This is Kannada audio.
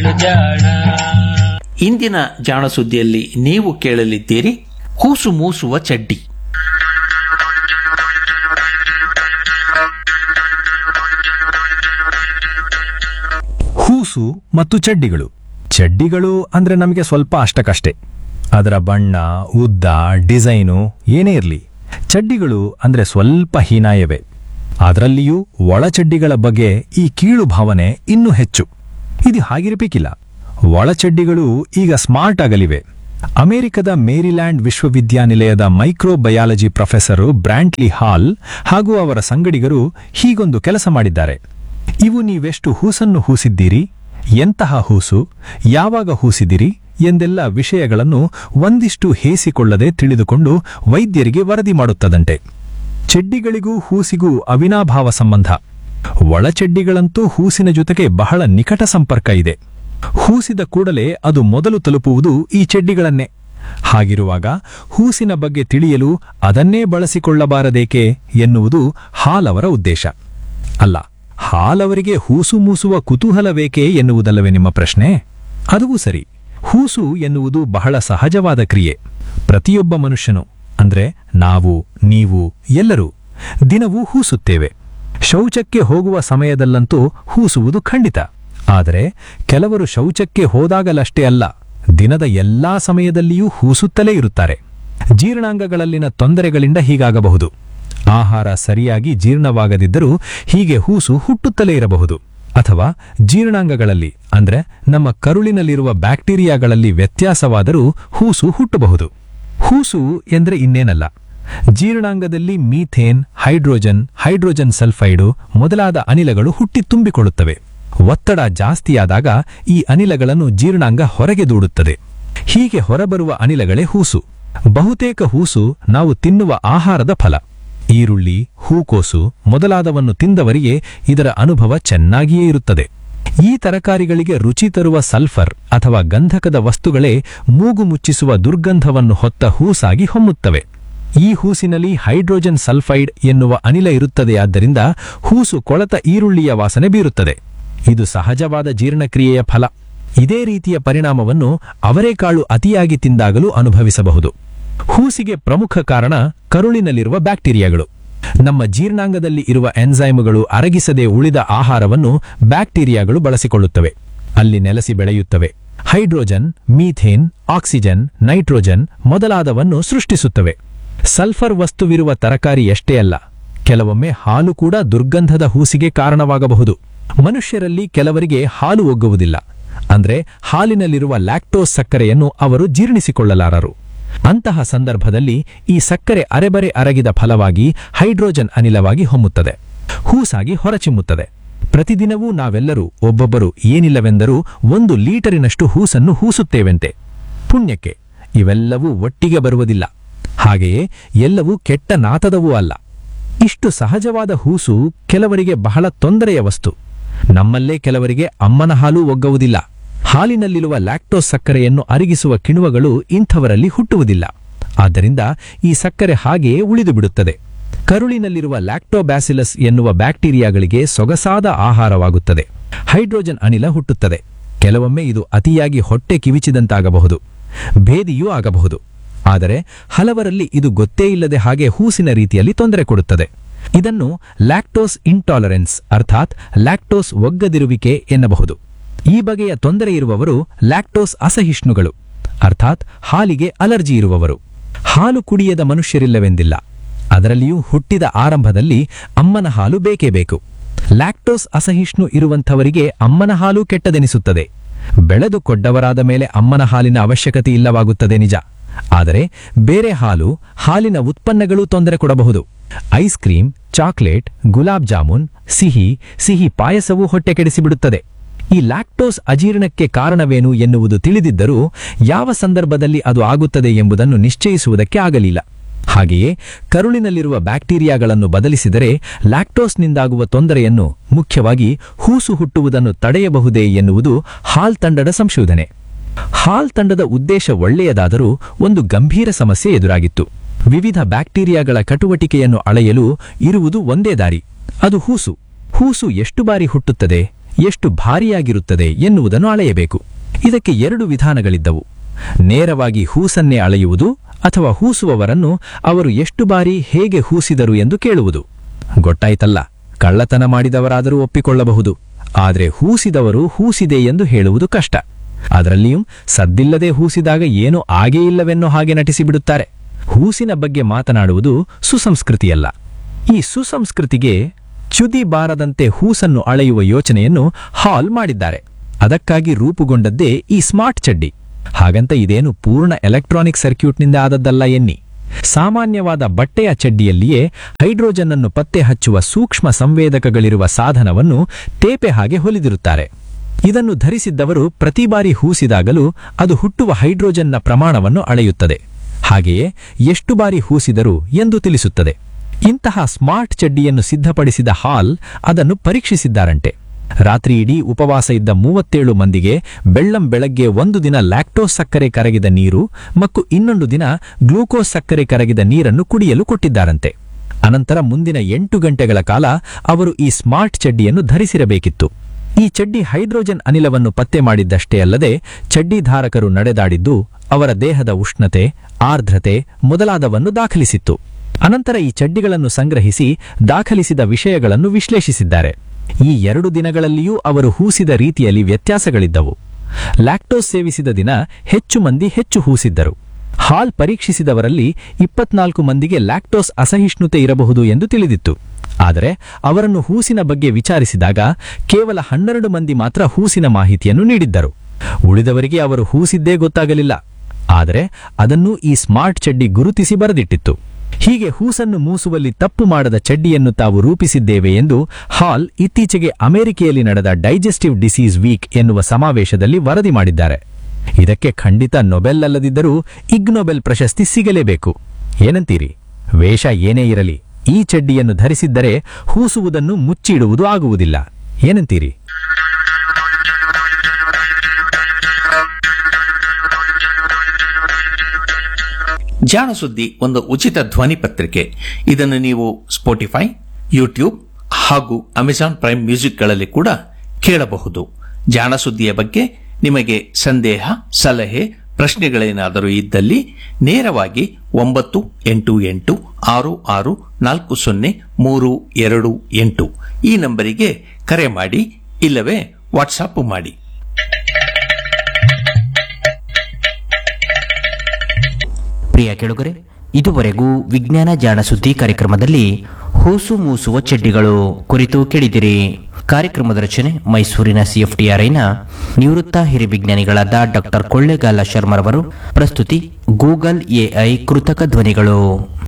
ಜಾಣ. ಇಂದಿನ ಜಾಣ ಸುದ್ದಿಯಲ್ಲಿ ನೀವು ಕೇಳಲಿದ್ದೀರಿ ಕೂಸು ಮೂಸುವ ಚಡ್ಡಿ. ಹೂಸು ಮತ್ತು ಚಡ್ಡಿಗಳು. ಚಡ್ಡಿಗಳು ಅಂದ್ರೆ ನಮಗೆ ಸ್ವಲ್ಪ ಅಷ್ಟಕ್ಕಷ್ಟೇ. ಅದರ ಬಣ್ಣ, ಉದ್ದ, ಡಿಸೈನು ಏನೇ ಇರಲಿ, ಚಡ್ಡಿಗಳು ಅಂದ್ರೆ ಸ್ವಲ್ಪ ಹೀನಾಯವೇ. ಅದರಲ್ಲಿಯೂ ಒಳಚಡ್ಡಿಗಳ ಬಗ್ಗೆ ಈ ಕೀಳು ಭಾವನೆ ಇನ್ನೂ ಹೆಚ್ಚು. ಇದು ಹಾಗಿರಬೇಕಿಲ್ಲ. ಒಳಚಡ್ಡಿಗಳು ಈಗ ಸ್ಮಾರ್ಟ್ ಆಗಲಿವೆ. ಅಮೆರಿಕದ ಮೇರಿಲ್ಯಾಂಡ್ ವಿಶ್ವವಿದ್ಯಾನಿಲಯದ ಮೈಕ್ರೋಬಯಾಲಜಿ ಪ್ರೊಫೆಸರ್ ಬ್ರ್ಯಾಂಟ್ಲಿ ಹಾಲ್ ಹಾಗೂ ಅವರ ಸಂಗಡಿಗರು ಹೀಗೊಂದು ಕೆಲಸ ಮಾಡಿದ್ದಾರೆ. ಇವು ನೀವೆಷ್ಟು ಹೂಸನ್ನು ಹೂಸಿದ್ದೀರಿ, ಎಂತಹ ಹೂಸು, ಯಾವಾಗ ಹೂಸಿದಿರಿ ಎಂದೆಲ್ಲ ವಿಷಯಗಳನ್ನು ಒಂದಿಷ್ಟು ಹೇಸಿಕೊಳ್ಳದೆ ತಿಳಿದುಕೊಂಡು ವೈದ್ಯರಿಗೆ ವರದಿ ಮಾಡುತ್ತದಂತೆ. ಚೆಡ್ಡಿಗಳಿಗೂ ಹೂಸಿಗೂ ಅವಿನಾಭಾವ ಸಂಬಂಧ. ಒಳಚಡ್ಡಿಗಳಂತೂ ಹೂಸಿನ ಜೊತೆಗೆ ಬಹಳ ನಿಕಟ ಸಂಪರ್ಕ ಇದೆ. ಹೂಸಿದ ಕೂಡಲೇ ಅದು ಮೊದಲು ತಲುಪುವುದು ಈ ಚೆಡ್ಡಿಗಳನ್ನೇ. ಹಾಗಿರುವಾಗ ಹೂಸಿನ ಬಗ್ಗೆ ತಿಳಿಯಲು ಅದನ್ನೇ ಬಳಸಿಕೊಳ್ಳಬಾರದೇಕೆ ಎನ್ನುವುದು ಹಾಲ್ ಅವರ ಉದ್ದೇಶ. ಅಲ್ಲ, ಹಾಲ್ ಅವರಿಗೆ ಹೂಸು ಮೂಸುವ ಕುತೂಹಲವೇಕೆ ಎನ್ನುವುದಲ್ಲವೇ ನಿಮ್ಮ ಪ್ರಶ್ನೆ? ಅದೂ ಸರಿ. ಹೂಸು ಎನ್ನುವುದು ಬಹಳ ಸಹಜವಾದ ಕ್ರಿಯೆ. ಪ್ರತಿಯೊಬ್ಬ ಮನುಷ್ಯನು ಅಂದ್ರೆ ನಾವು, ನೀವು ಎಲ್ಲರೂ ದಿನವೂ ಹೂಸುತ್ತೇವೆ. ಶೌಚಕ್ಕೆ ಹೋಗುವ ಸಮಯದಲ್ಲಂತೂ ಹೂಸುವುದು ಖಂಡಿತ. ಆದರೆ ಕೆಲವರು ಶೌಚಕ್ಕೆ ಹೋದಾಗಲಷ್ಟೇ ಅಲ್ಲ, ದಿನದ ಎಲ್ಲಾ ಸಮಯದಲ್ಲಿಯೂ ಹೂಸುತ್ತಲೇ ಇರುತ್ತಾರೆ. ಜೀರ್ಣಾಂಗಗಳಲ್ಲಿನ ತೊಂದರೆಗಳಿಂದ ಹೀಗಾಗಬಹುದು. ಆಹಾರ ಸರಿಯಾಗಿ ಜೀರ್ಣವಾಗದಿದ್ದರೂ ಹೀಗೆ ಹೂಸು ಹುಟ್ಟುತ್ತಲೇ ಇರಬಹುದು. ಅಥವಾ ಜೀರ್ಣಾಂಗಗಳಲ್ಲಿ ಅಂದ್ರೆ ನಮ್ಮ ಕರುಳಿನಲ್ಲಿರುವ ಬ್ಯಾಕ್ಟೀರಿಯಾಗಳಲ್ಲಿ ವ್ಯತ್ಯಾಸವಾದರೂ ಹೂಸು ಹುಟ್ಟಬಹುದು. ಹೂಸು ಎಂದ್ರೆ ಇನ್ನೇನಲ್ಲ, ಜೀರ್ಣಾಂಗದಲ್ಲಿ ಮೀಥೇನ್, ಹೈಡ್ರೋಜನ್ ಸಲ್ಫೈಡು ಮೊದಲಾದ ಅನಿಲಗಳು ಹುಟ್ಟಿ ತುಂಬಿಕೊಳ್ಳುತ್ತವೆ. ಒತ್ತಡ ಜಾಸ್ತಿಯಾದಾಗ ಈ ಅನಿಲಗಳನ್ನು ಜೀರ್ಣಾಂಗ ಹೊರಗೆ ದೂಡುತ್ತದೆ. ಹೀಗೆ ಹೊರಬರುವ ಅನಿಲಗಳೇ ಹೂಸು. ಬಹುತೇಕ ಹೂಸು ನಾವು ತಿನ್ನುವ ಆಹಾರದ ಫಲ. ಈರುಳ್ಳಿ, ಹೂಕೋಸು ಮೊದಲಾದವನ್ನು ತಿಂದವರಿಗೆ ಇದರ ಅನುಭವ ಚೆನ್ನಾಗಿಯೇ ಇರುತ್ತದೆ. ಈ ತರಕಾರಿಗಳಿಗೆ ರುಚಿ ತರುವ ಸಲ್ಫರ್ ಅಥವಾ ಗಂಧಕದ ವಸ್ತುಗಳೇ ಮೂಗು ಮುಚ್ಚಿಸುವ ದುರ್ಗಂಧವನ್ನು ಹೊತ್ತ ಹೂಸಾಗಿ ಹೊಮ್ಮುತ್ತವೆ. ಈ ಹೂಸಿನಲ್ಲಿ ಹೈಡ್ರೋಜನ್ ಸಲ್ಫೈಡ್ ಎನ್ನುವ ಅನಿಲ ಇರುತ್ತದೆಯಾದ್ದರಿಂದ ಹೂಸು ಕೊಳತ ಈರುಳ್ಳಿಯ ವಾಸನೆ ಬೀರುತ್ತದೆ. ಇದು ಸಹಜವಾದ ಜೀರ್ಣಕ್ರಿಯೆಯ ಫಲ. ಇದೇ ರೀತಿಯ ಪರಿಣಾಮವನ್ನು ಅವರೆಕಾಳು ಅತಿಯಾಗಿ ತಿಂದಾಗಲೂ ಅನುಭವಿಸಬಹುದು. ಹೂಸಿಗೆ ಪ್ರಮುಖ ಕಾರಣ ಕರುಳಿನಲ್ಲಿರುವ ಬ್ಯಾಕ್ಟೀರಿಯಾಗಳು. ನಮ್ಮ ಜೀರ್ಣಾಂಗದಲ್ಲಿ ಇರುವ ಎನ್ಸೈಮ್ಗಳು ಅರಗಿಸದೆ ಉಳಿದ ಆಹಾರವನ್ನು ಬ್ಯಾಕ್ಟೀರಿಯಾಗಳು ಬಳಸಿಕೊಳ್ಳುತ್ತವೆ. ಅಲ್ಲಿ ನೆಲೆಸಿ ಬೆಳೆಯುತ್ತವೆ. ಹೈಡ್ರೋಜನ್, ಮೀಥೇನ್, ಆಕ್ಸಿಜನ್, ನೈಟ್ರೋಜನ್ ಮೊದಲಾದವನ್ನು ಸೃಷ್ಟಿಸುತ್ತವೆ. ಸಲ್ಫರ್ ವಸ್ತುವಿರುವ ತರಕಾರಿ ಎಷ್ಟೇ ಅಲ್ಲ, ಕೆಲವೊಮ್ಮೆ ಹಾಲು ಕೂಡ ದುರ್ಗಂಧದ ಹೂಸಿಗೆ ಕಾರಣವಾಗಬಹುದು. ಮನುಷ್ಯರಲ್ಲಿ ಕೆಲವರಿಗೆ ಹಾಲು ಒಗ್ಗುವುದಿಲ್ಲ. ಅಂದ್ರೆ ಹಾಲಿನಲ್ಲಿರುವ ಲ್ಯಾಕ್ಟೋಸ್ ಸಕ್ಕರೆಯನ್ನು ಅವರು ಜೀರ್ಣಿಸಿಕೊಳ್ಳಲಾರರು. ಅಂತಹ ಸಂದರ್ಭದಲ್ಲಿ ಈ ಸಕ್ಕರೆ ಅರೆಬರೆ ಅರಗಿದ ಫಲವಾಗಿ ಹೈಡ್ರೋಜನ್ ಅನಿಲವಾಗಿ ಹೊಮ್ಮುತ್ತದೆ, ಹೂಸಾಗಿ ಹೊರಚಿಮ್ಮುತ್ತದೆ. ಪ್ರತಿದಿನವೂ ನಾವೆಲ್ಲರೂ ಒಬ್ಬೊಬ್ಬರು ಏನಿಲ್ಲವೆಂದರೂ 1 ಲೀಟರಿನಷ್ಟು ಹೂಸನ್ನು ಹೂಸುತ್ತೇವೆಂತೆ. ಪುಣ್ಯಕ್ಕೆ ಇವೆಲ್ಲವೂ ಒಟ್ಟಿಗೆ ಬರುವುದಿಲ್ಲ. ಹಾಗೆಯೇ ಎಲ್ಲವೂ ಕೆಟ್ಟ ನಾತದವೂ ಅಲ್ಲ. ಇಷ್ಟು ಸಹಜವಾದ ಹೂಸು ಕೆಲವರಿಗೆ ಬಹಳ ತೊಂದರೆಯ ವಸ್ತು. ನಮ್ಮಲ್ಲೇ ಕೆಲವರಿಗೆ ಅಮ್ಮನ ಹಾಲು ಒಗ್ಗುವುದಿಲ್ಲ. ಹಾಲಿನಲ್ಲಿರುವ ಲ್ಯಾಕ್ಟೋಸ್ ಸಕ್ಕರೆಯನ್ನು ಅರಗಿಸುವ ಕಿಣ್ವಗಳು ಇಂಥವರಲ್ಲಿ ಹುಟ್ಟುವುದಿಲ್ಲ. ಆದ್ದರಿಂದ ಈ ಸಕ್ಕರೆ ಹಾಗೆಯೇ ಉಳಿದು ಬಿಡುತ್ತದೆ. ಕರುಳಿನಲ್ಲಿರುವ ಲ್ಯಾಕ್ಟೋಬ್ಯಾಸಿಲಸ್ ಎನ್ನುವ ಬ್ಯಾಕ್ಟೀರಿಯಾಗಳಿಗೆ ಸೊಗಸಾದ ಆಹಾರವಾಗುತ್ತದೆ. ಹೈಡ್ರೋಜನ್ ಅನಿಲ ಹುಟ್ಟುತ್ತದೆ. ಕೆಲವೊಮ್ಮೆ ಇದು ಅತಿಯಾಗಿ ಹೊಟ್ಟೆ ಕಿವಿಚಿದಂತಾಗಬಹುದು, ಭೇದಿಯೂ ಆಗಬಹುದು. ಆದರೆ ಹಲವರಲ್ಲಿ ಇದು ಗೊತ್ತೇ ಇಲ್ಲದೆ ಹಾಗೆ ಹೂಸಿನ ರೀತಿಯಲ್ಲಿ ತೊಂದರೆ ಕೊಡುತ್ತದೆ. ಇದನ್ನು ಲ್ಯಾಕ್ಟೋಸ್ ಇಂಟಾಲರೆನ್ಸ್ ಅರ್ಥಾತ್ ಲ್ಯಾಕ್ಟೋಸ್ ಒಗ್ಗದಿರುವಿಕೆ ಎನ್ನಬಹುದು. ಈ ಬಗೆಯ ತೊಂದರೆ ಇರುವವರು ಲ್ಯಾಕ್ಟೋಸ್ ಅಸಹಿಷ್ಣುಗಳು ಅರ್ಥಾತ್ ಹಾಲಿಗೆ ಅಲರ್ಜಿ ಇರುವವರು. ಹಾಲು ಕುಡಿಯದ ಮನುಷ್ಯರಿಲ್ಲವೆಂದಿಲ್ಲ. ಅದರಲ್ಲಿಯೂ ಹುಟ್ಟಿದ ಆರಂಭದಲ್ಲಿ ಅಮ್ಮನ ಹಾಲು ಬೇಕೇ ಬೇಕು. ಲ್ಯಾಕ್ಟೋಸ್ ಅಸಹಿಷ್ಣು ಇರುವಂಥವರಿಗೆ ಅಮ್ಮನ ಹಾಲು ಕೆಟ್ಟದೆನಿಸುತ್ತದೆ. ಬೆಳೆದು ಕೊಡ್ಡವರಾದ ಮೇಲೆ ಅಮ್ಮನ ಹಾಲಿನ ಅವಶ್ಯಕತೆ ಇಲ್ಲವಾಗುತ್ತದೆ ನಿಜ. ಆದರೆ ಬೇರೆ ಹಾಲಿನ ಉತ್ಪನ್ನಗಳು ತೊಂದರೆ ಕೊಡಬಹುದು. Ice cream, chocolate, gulab jamun, ಸಿಹಿ ಪಾಯಸವೂ ಹೊಟ್ಟೆ ಕೆಡಿಸಿಬಿಡುತ್ತದೆ. ಈ ಲ್ಯಾಕ್ಟೋಸ್ ಅಜೀರ್ಣಕ್ಕೆ ಕಾರಣವೇನು ಎನ್ನುವುದು ತಿಳಿದಿದ್ದರೂ ಯಾವ ಸಂದರ್ಭದಲ್ಲಿ ಅದು ಆಗುತ್ತದೆ ಎಂಬುದನ್ನು ನಿಶ್ಚಯಿಸುವುದಕ್ಕೆ ಆಗಲಿಲ್ಲ. ಹಾಗೆಯೇ ಕರುಳಿನಲ್ಲಿರುವ ಬ್ಯಾಕ್ಟೀರಿಯಾಗಳನ್ನು ಬದಲಿಸಿದರೆ ಲ್ಯಾಕ್ಟೋಸ್ನಿಂದಾಗುವ ತೊಂದರೆಯನ್ನು, ಮುಖ್ಯವಾಗಿ ಹೂಸು ಹುಟ್ಟುವುದನ್ನು ತಡೆಯಬಹುದೇ ಎನ್ನುವುದು ಹಾಲ್ ತಂಡದ ಸಂಶೋಧನೆ. ಹಾಲ್ ತಂಡದ ಉದ್ದೇಶ ಒಳ್ಳೆಯದಾದರೂ ಒಂದು ಗಂಭೀರ ಸಮಸ್ಯೆ ಎದುರಾಗಿತ್ತು. ವಿವಿಧ ಬ್ಯಾಕ್ಟೀರಿಯಾಗಳ ಚಟುವಟಿಕೆಯನ್ನು ಅಳೆಯಲು ಇರುವುದು ಒಂದೇ ದಾರಿ, ಅದು ಹೂಸು. ಹೂಸು ಎಷ್ಟು ಬಾರಿ ಹುಟ್ಟುತ್ತದೆ, ಎಷ್ಟು ಭಾರಿಯಾಗಿರುತ್ತದೆ ಎನ್ನುವುದನ್ನು ಅಳೆಯಬೇಕು. ಇದಕ್ಕೆ 2 ವಿಧಾನಗಳಿದ್ದವು. ನೇರವಾಗಿ ಹೂಸನ್ನೇ ಅಳೆಯುವುದು ಅಥವಾ ಹೂಸುವವರನ್ನು ಅವರು ಎಷ್ಟು ಬಾರಿ ಹೇಗೆ ಹೂಸಿದರು ಎಂದು ಕೇಳುವುದು. ಗೊತ್ತಾಯ್ತಲ್ಲ, ಕಳ್ಳತನ ಮಾಡಿದವರಾದರೂ ಒಪ್ಪಿಕೊಳ್ಳಬಹುದು, ಆದರೆ ಹೂಸಿದವರು ಹೂಸಿದೆ ಎಂದು ಹೇಳುವುದು ಕಷ್ಟ. ಅದರಲ್ಲಿಯೂ ಸದ್ದಿಲ್ಲದೆ ಹೂಸಿದಾಗ ಏನೂ ಆಗೇ ಇಲ್ಲವೆನ್ನೋ ಹಾಗೆ ನಟಿಸಿಬಿಡುತ್ತಾರೆ. ಹೂಸಿನ ಬಗ್ಗೆ ಮಾತನಾಡುವುದು ಸುಸಂಸ್ಕೃತಿಯಲ್ಲ. ಈ ಸುಸಂಸ್ಕೃತಿಗೆ ಚ್ಯುತಿ ಬಾರದಂತೆ ಹೂಸನ್ನು ಅಳೆಯುವ ಯೋಚನೆಯನ್ನು ಹಾಲ್ ಮಾಡಿದ್ದಾರೆ. ಅದಕ್ಕಾಗಿ ರೂಪುಗೊಂಡದ್ದೇ ಈ ಸ್ಮಾರ್ಟ್ ಚಡ್ಡಿ. ಹಾಗಂತ ಇದೇನು ಪೂರ್ಣ ಎಲೆಕ್ಟ್ರಾನಿಕ್ ಸರ್ಕ್ಯೂಟ್ನಿಂದ ಆದದ್ದಲ್ಲ ಎನ್ನಿ. ಸಾಮಾನ್ಯವಾದ ಬಟ್ಟೆಯ ಚಡ್ಡಿಯಲ್ಲಿಯೇ ಹೈಡ್ರೋಜನ್ ಅನ್ನು ಪತ್ತೆ ಹಚ್ಚುವ ಸೂಕ್ಷ್ಮ ಸಂವೇದಕಗಳಿರುವ ಸಾಧನವನ್ನು ತೇಪೆ ಹಾಗೆ ಹೊಲಿದಿರುತ್ತಾರೆ. ಇದನ್ನು ಧರಿಸಿದ್ದವರು ಪ್ರತಿ ಬಾರಿ ಹೂಸಿದಾಗಲೂ ಅದು ಹುಟ್ಟುವ ಹೈಡ್ರೋಜನ್ನ ಪ್ರಮಾಣವನ್ನು ಅಳೆಯುತ್ತದೆ. ಹಾಗೆಯೇ ಎಷ್ಟು ಬಾರಿ ಹೂಸಿದರು ಎಂದು ತಿಳಿಸುತ್ತದೆ. ಇಂತಹ ಸ್ಮಾರ್ಟ್ ಚಡ್ಡಿಯನ್ನು ಸಿದ್ಧಪಡಿಸಿದ ಹಾಲ್ ಅದನ್ನು ಪರೀಕ್ಷಿಸಿದ್ದಾರಂತೆ. ರಾತ್ರಿ ಇಡೀ ಉಪವಾಸ ಇದ್ದ 37 ಮಂದಿಗೆ ಬೆಳ್ಳಂಬೆಳಗ್ಗೆ ಒಂದು ದಿನ ಲ್ಯಾಕ್ಟೋಸ್ ಸಕ್ಕರೆ ಕರಗಿದ ನೀರು ಮತ್ತು ಇನ್ನೊಂದು ದಿನ ಗ್ಲೂಕೋಸ್ ಸಕ್ಕರೆ ಕರಗಿದ ನೀರನ್ನು ಕುಡಿಯಲು ಕೊಟ್ಟಿದ್ದಾರಂತೆ. ಅನಂತರ ಮುಂದಿನ 8 ಗಂಟೆಗಳ ಕಾಲ ಅವರು ಈ ಸ್ಮಾರ್ಟ್ ಚಡ್ಡಿಯನ್ನು ಧರಿಸಿರಬೇಕಿತ್ತು. ಈ ಚಡ್ಡಿ ಹೈಡ್ರೋಜನ್ ಅನಿಲವನ್ನು ಪತ್ತೆ ಮಾಡಿದ್ದಷ್ಟೇ ಅಲ್ಲದೆ ಚಡ್ಡಿಧಾರಕರು ನಡೆದಾಡಿದ್ದು ಅವರ ದೇಹದ ಉಷ್ಣತೆ, ಆರ್ದ್ರತೆ ಮೊದಲಾದವನ್ನು ದಾಖಲಿಸಿತ್ತು. ಅನಂತರ ಈ ಚಡ್ಡಿಗಳನ್ನು ಸಂಗ್ರಹಿಸಿ ದಾಖಲಿಸಿದ ವಿಷಯಗಳನ್ನು ವಿಶ್ಲೇಷಿಸಿದ್ದಾರೆ. ಈ 2 ದಿನಗಳಲ್ಲಿಯೂ ಅವರು ಹೂಸಿದ ರೀತಿಯಲ್ಲಿ ವ್ಯತ್ಯಾಸಗಳಿದ್ದವು. ಲ್ಯಾಕ್ಟೋಸ್ ಸೇವಿಸಿದ ದಿನ ಹೆಚ್ಚು ಮಂದಿ ಹೆಚ್ಚು ಹೂಸಿದ್ದರು. ಹಾಲ್ ಪರೀಕ್ಷಿಸಿದವರಲ್ಲಿ 24 ಮಂದಿಗೆ ಲ್ಯಾಕ್ಟೋಸ್ ಅಸಹಿಷ್ಣುತೆ ಇರಬಹುದು ಎಂದು ತಿಳಿದಿತ್ತು. ಆದರೆ ಅವರನ್ನು ಹೂಸಿನ ಬಗ್ಗೆ ವಿಚಾರಿಸಿದಾಗ ಕೇವಲ 12 ಮಂದಿ ಮಾತ್ರ ಹೂಸಿನ ಮಾಹಿತಿಯನ್ನು ನೀಡಿದ್ದರು. ಉಳಿದವರಿಗೆ ಅವರು ಹೂಸಿದ್ದೇ ಗೊತ್ತಾಗಲಿಲ್ಲ. ಆದರೆ ಅದನ್ನು ಈ ಸ್ಮಾರ್ಟ್ ಚಡ್ಡಿ ಗುರುತಿಸಿ ಬರೆದಿಟ್ಟಿತ್ತು. ಹೀಗೆ ಹೂಸನ್ನು ಮೂಸುವಲ್ಲಿ ತಪ್ಪು ಮಾಡದ ಚಡ್ಡಿಯನ್ನು ತಾವು ರೂಪಿಸಿದ್ದೇವೆ ಎಂದು ಹಾಲ್ ಇತ್ತೀಚೆಗೆ ಅಮೆರಿಕೆಯಲ್ಲಿ ನಡೆದ ಡೈಜೆಸ್ಟಿವ್ ಡಿಸೀಸ್ ವೀಕ್ ಎನ್ನುವ ಸಮಾವೇಶದಲ್ಲಿ ವರದಿ ಮಾಡಿದ್ದಾರೆ. ಇದಕ್ಕೆ ಖಂಡಿತ ನೊಬೆಲ್ ಅಲ್ಲದಿದ್ದರೂ ಇಗ್ ನೊಬೆಲ್ ಪ್ರಶಸ್ತಿ ಸಿಗಲೇಬೇಕು. ಏನಂತೀರಿ? ವೇಷ ಏನೇ ಇರಲಿ, ಈ ಚಡ್ಡಿಯನ್ನು ಧರಿಸಿದ್ದರೆ ಹೂಸುವುದನ್ನು ಮುಚ್ಚಿಡುವುದು ಆಗುವುದಿಲ್ಲ. ಏನಂತೀರಿ? ಜಾಣ ಸುದ್ದಿ ಒಂದು ಉಚಿತ ಧ್ವನಿ ಪತ್ರಿಕೆ. ಇದನ್ನು ನೀವು ಸ್ಪೋಟಿಫೈ, ಯೂಟ್ಯೂಬ್ ಹಾಗೂ ಅಮೆಜಾನ್ ಪ್ರೈಮ್ ಮ್ಯೂಸಿಕ್ಗಳಲ್ಲಿ ಕೂಡ ಕೇಳಬಹುದು. ಜಾಣ ಸುದ್ದಿಯ ಬಗ್ಗೆ ನಿಮಗೆ ಸಂದೇಹ, ಸಲಹೆ, ಪ್ರಶ್ನೆಗಳೇನಾದರೂ ಇದ್ದಲ್ಲಿ ನೇರವಾಗಿ 9886640328 ಈ ನಂಬರಿಗೆ ಕರೆ ಮಾಡಿ, ಇಲ್ಲವೇ ವಾಟ್ಸಾಪ್ ಮಾಡಿ. ಪ್ರಿಯ ಕೇಳುಗರೆ, ಇದುವರೆಗೂ ವಿಜ್ಞಾನ ಜಾಣ ಸುದ್ದಿ ಕಾರ್ಯಕ್ರಮದಲ್ಲಿ ಹೂಸು ಮೂಸುವ ಚಡ್ಡಿಗಳು ಕುರಿತು ಕೇಳಿದಿರಿ. ಕಾರ್ಯಕ್ರಮದ ರಚನೆ ಮೈಸೂರಿನ CFTRIನ ನಿವೃತ್ತ ಹಿರಿಯ ವಿಜ್ಞಾನಿಗಳಾದ ಡಾಕ್ಟರ್ ಕೊಳ್ಳೇಗಾಲ ಶರ್ಮರವರು. ಪ್ರಸ್ತುತಿ ಗೂಗಲ್ AI ಕೃತಕ ಧ್ವನಿಗಳು.